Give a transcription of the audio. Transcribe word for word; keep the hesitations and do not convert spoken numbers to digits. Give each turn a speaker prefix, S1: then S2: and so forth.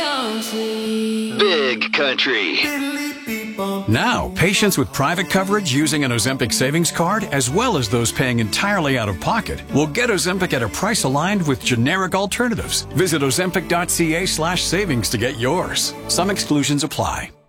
S1: Big Country.
S2: Now, patients with private coverage using an Ozempic savings card, as well as those paying entirely out of pocket, will get Ozempic at a price aligned with generic alternatives. Visit ozempic.ca slash savings to get yours. Some exclusions apply.